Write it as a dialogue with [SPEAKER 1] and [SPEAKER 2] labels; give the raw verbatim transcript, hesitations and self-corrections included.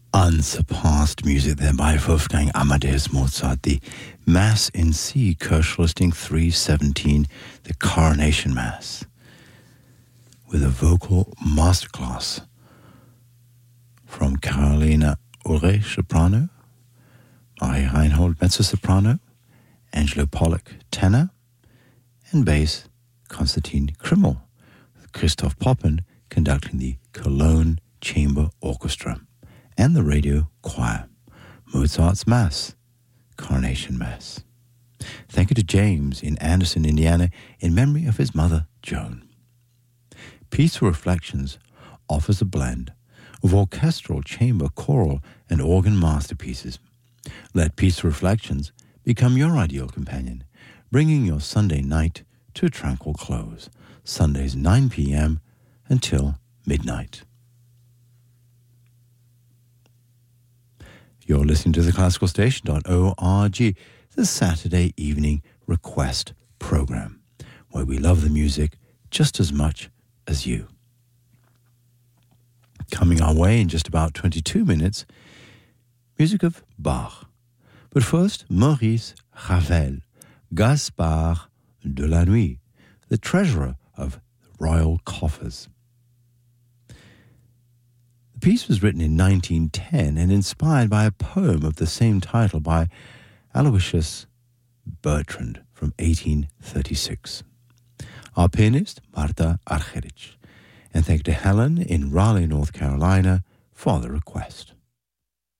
[SPEAKER 1] Unsurpassed music there by Wolfgang Amadeus Mozart, the Mass in C, Kirsch listing three seventeen, the Coronation Mass, with a vocal masterclass from Carolina Ulrich, soprano, Marie Reinhold, mezzo-soprano, Angelo Pollock, tenor, and bass, Konstantin Krimmel, with Christoph Poppen conducting the Cologne Chamber Orchestra and the radio choir, Mozart's Mass, Coronation Mass. Thank you to James in Anderson, Indiana, in memory of his mother, Joan. Peaceful Reflections offers a blend of orchestral, chamber, choral, and organ masterpieces. Let Peaceful Reflections become your ideal companion, bringing your Sunday night to a tranquil close. Sundays nine p.m. until midnight. You're listening to the classical station dot org, the Saturday evening request program, where we love the music just as much as you. Coming our way in just about twenty-two minutes, music of Bach. But first, Maurice Ravel, Gaspard de la Nuit, the treasurer of the royal coffers. The piece was written in nineteen ten and inspired by a poem of the same title by Aloysius Bertrand from eighteen thirty-six. Our pianist, Marta Argerich, and thank you to Helen in Raleigh, North Carolina, for the request.